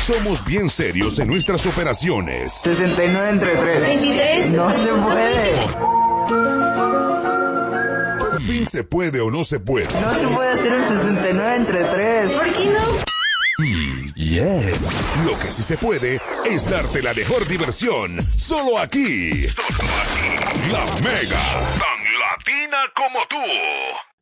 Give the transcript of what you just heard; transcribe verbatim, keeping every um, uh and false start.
Somos bien serios en nuestras operaciones. sesenta y nueve entre tres. veintitrés. No se puede. Por fin se puede o no se puede. No se puede hacer el sesenta y nueve entre tres. ¿Por qué no? Mm, yeah. Lo que sí se puede es darte la mejor diversión. Solo aquí. Solo aquí. La Mega. Tan latina como tú.